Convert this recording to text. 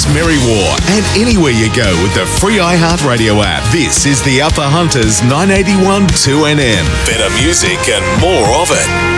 Merry War, and anywhere you go with the free iHeartRadio app. This is the Upper Hunters 981 2NN. Better music and more of it.